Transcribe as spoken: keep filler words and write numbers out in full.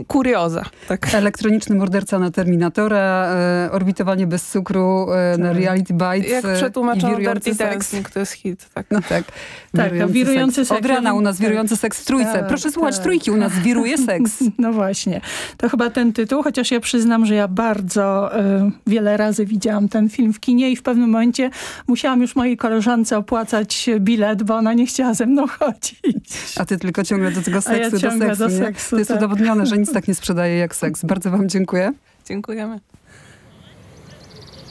kurioza. Tak. Elektroniczny morderca na Terminatora, e, orbitowanie bez cukru e, na Reality Bites. Jak przetłumaczono Dirty seks. Dancing, to jest hit. Tak. No tak. Tak, wirujący, wirujący seks. seks. Od rana u nas wirujący seks w trójce. Tak, Proszę słuchać tak. trójki, u nas wiruje seks. No właśnie. To chyba ten tytuł, chociaż ja przyznam, że ja bardzo y, wiele razy widziałam ten film w kinie i w pewnym momencie musiałam już mojej koleżance opłacać bilet, bo ona nie chciała ze mną chodzić. A ty tylko ciągle do tego A ja seksu, do ciągle seksu, do nie? seksu, To jest tak. udowodnione, że nic tak nie sprzedaje jak seks. Bardzo wam dziękuję. Dziękujemy.